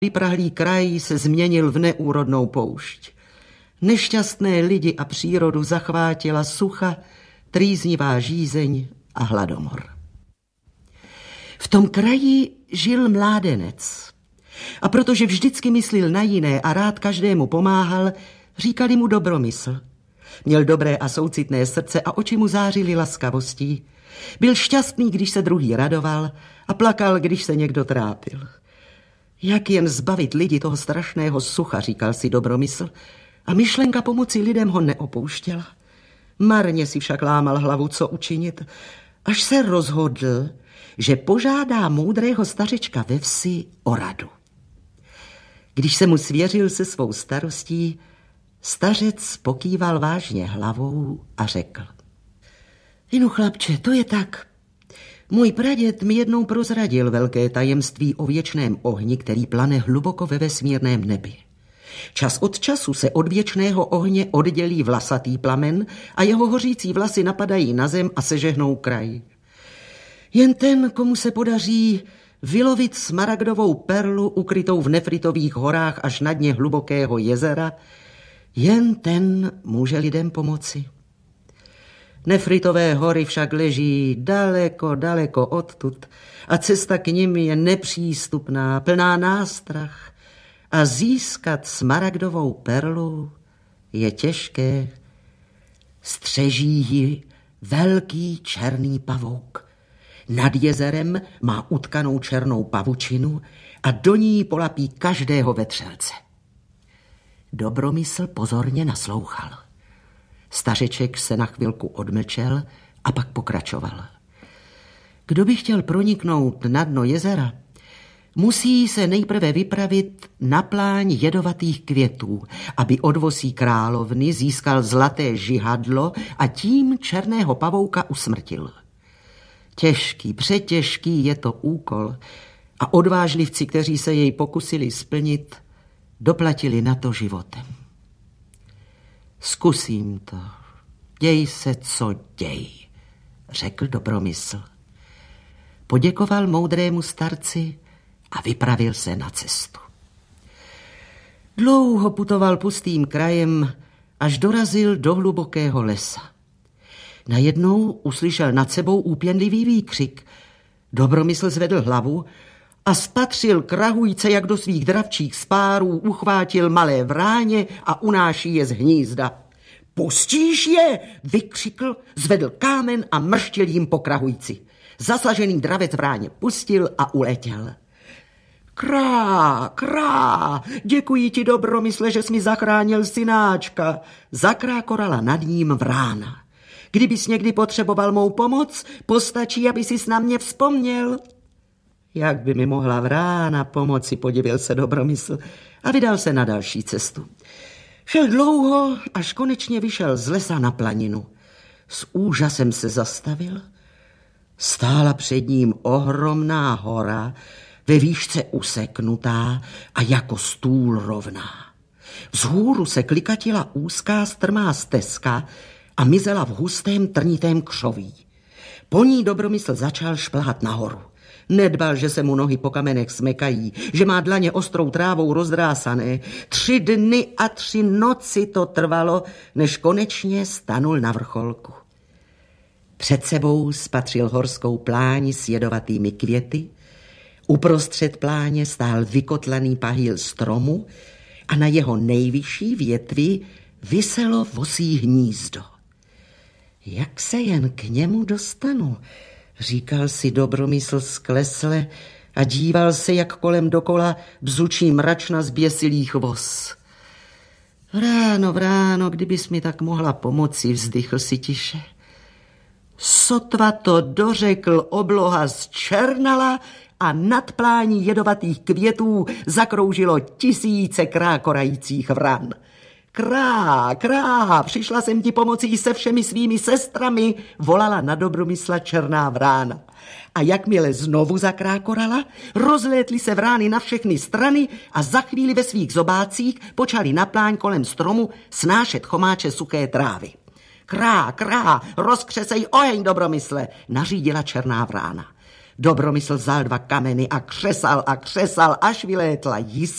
Vyprahlý kraj se změnil v neúrodnou poušť. Nešťastné lidi a přírodu zachvátila sucha, trýznivá žízeň a hladomor. V tom kraji žil mládenec. A protože vždycky myslil na jiné a rád každému pomáhal, říkali mu Dobromysl. Měl dobré a soucitné srdce a oči mu zářily laskavostí. Byl šťastný, když se druhý radoval, a plakal, když se někdo trápil. Jak jen zbavit lidi toho strašného sucha, říkal si Dobromysl, a myšlenka pomoci lidem ho neopouštěla. Marně si však lámal hlavu, co učinit, až se rozhodl, že požádá moudrého stařečka ve vsi o radu. Když se mu svěřil se svou starostí, stařec pokýval vážně hlavou a řekl: Inu, chlapče, to je tak. Můj praděd mi jednou prozradil velké tajemství o věčném ohni, který plane hluboko ve vesmírném nebi. Čas od času se od věčného ohně oddělí vlasatý plamen a jeho hořící vlasy napadají na zem a sežehnou kraj. Jen ten, komu se podaří vylovit smaragdovou perlu ukrytou v nefritových horách až na dně hlubokého jezera, jen ten může lidem pomoci. Nefritové hory však leží daleko, daleko odtud a cesta k nim je nepřístupná, plná nástrah a získat smaragdovou perlu je těžké. Střeží ji velký černý pavouk. Nad jezerem má utkanou černou pavučinu a do ní polapí každého vetřelce. Dobromysl pozorně naslouchal. Stařeček se na chvilku odmlčel a pak pokračoval. Kdo by chtěl proniknout na dno jezera, musí se nejprve vypravit na pláň jedovatých květů, aby od vosí královny získal zlaté žihadlo a tím černého pavouka usmrtil. Těžký, přetěžký je to úkol a odvážlivci, kteří se jej pokusili splnit, doplatili na to životem. Zkusím to. Děj se, co děj, řekl Dobromysl. Poděkoval moudrému starci a vypravil se na cestu. Dlouho putoval pustým krajem, až dorazil do hlubokého lesa. Najednou uslyšel nad sebou úpěnlivý výkřik. Dobromysl zvedl hlavu a spatřil krahujce, jak do svých dravčích spárů uchvátil malé vráně a unáší je z hnízda. Pustíš je, vykřikl, zvedl kámen a mrštil jim po krahujci. Zasažený dravec vráně pustil a uletěl. Krá, krá, děkuji ti, Dobromysle, že jsi mi zachránil synáčka, zakrákorala nad ním vrána. Kdybys někdy potřeboval mou pomoc, postačí, aby sis na mě vzpomněl. Jak by mi mohla vrána pomoci, podivil se Dobromysl a vydal se na další cestu. Šel dlouho, až konečně vyšel z lesa na planinu. S úžasem se zastavil. Stála před ním ohromná hora, ve výšce useknutá a jako stůl rovná. Vzhůru se klikatila úzká strmá stezka a mizela v hustém trnitém křoví. Po ní Dobromysl začal šplhat nahoru. Nedbal, že se mu nohy po kamenech smekají, že má dlaně ostrou trávou rozdrásané. 3 dny a 3 noci to trvalo, než konečně stanul na vrcholku. Před sebou spatřil horskou pláň s jedovatými květy, uprostřed pláně stál vykotlaný pahýl stromu a na jeho nejvyšší větvi viselo vosí hnízdo. Jak se jen k němu dostanu, říkal si Dobromysl sklesle a díval se, jak kolem dokola bzučí mračna zběsilých vos. Vráno, kdybys mi tak mohla pomoci, vzdychl si tiše. Sotva to dořekl, obloha zčernala a nad plání jedovatých květů zakroužilo 1000 krákorajících vran. Krá, přišla jsem ti pomocí se všemi svými sestrami, volala na Dobromysla černá vrána. A jakmile znovu zakrákorala, rozlétly se vrány na všechny strany a za chvíli ve svých zobácích počali na pláň kolem stromu snášet chomáče suché trávy. Krá, rozkřesej oheň, Dobromysle, nařídila černá vrána. Dobromysl vzal 2 kameny a křesal, až vylétla jiskra.